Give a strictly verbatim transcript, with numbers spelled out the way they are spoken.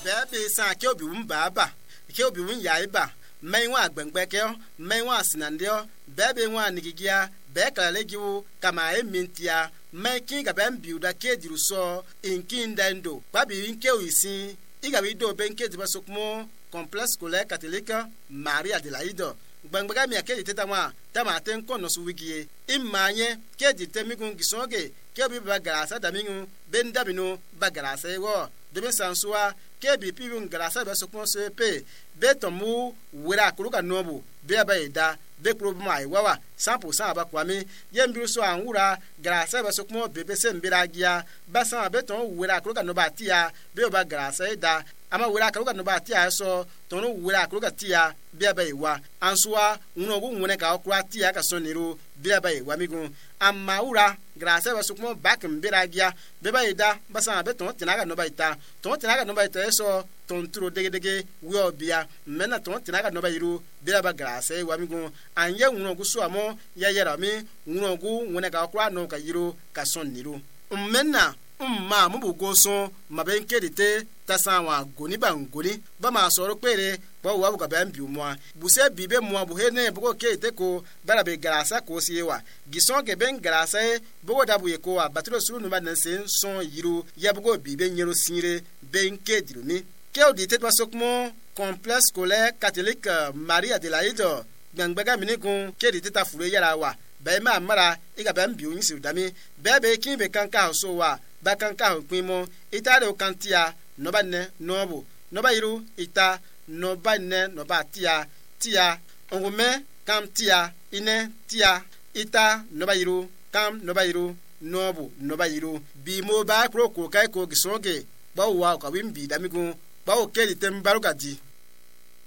bebe sa ke obi mbaba ke obi nyaiba mai wa gbengbeke mai wa sinandio bebe wa nigigia be kala giwu kama emintia mai kinga ben biuda ke diruso inkindendo babi nke oisin igabi do benke dibasokmo complexe scolaire catholique Marie Adelaide gbengbega mi ke teta wa tama ten kono suwigie imanye ke ditemigun gisonge ke bi bagarasa damingu bendabino bagarasa wo debe sansua ke bi pibun garasa be sokmo sepe betomu wera kuruka nobu be abaida be problema iwawa cent pour cent abakwami yembiru so anwura garasa be sokmo bebe sembiragia basan beton wera kuruka nobatia be oba garasa ida ama wera kuruka nobatia so tonu wera kuruka tia be abaiwa ansua unogu nwene ka okura tia ka soniru be abaiwa migun amma ura grasa basukmo bak mbiragia beba ida basan beton tinaga nobaita ton tinaga nobaita so ton turo dege dege wi obia mena ton tinaga nobairu be aba grasa wa migun anye unogu so amo ya yera mi unogu nwene ka okura no ka yiro ka soniru mena umma mubugo so mabenkedite tasanwa goni bangoni ba ma soro pere ba wa buka bambi umwa buse bibe mwa buhene buko kete ko barabe garasa ko siwa gison ke ben garasa buko dabuye ko batro suru no bansen son yiru ya buko bibe nyero sire ben kedirumi ke odite twasokmo complexe scolaire catholique Marie Adelaide gangbaga minikun kedite ta fure yara wa ba ma mara iga bambi onyisu dami bebe kinbe kanka so wa bakanka kwimo itare okantia nobanne nobu nobairu ita nobanne nobatia tia ongume kam tia ine tia ita nobairu kam nobairu nobu nobairu bimo ba kroko kai ko gisonge bawo wa ka wimbi damigun bawo keli tembaru gadi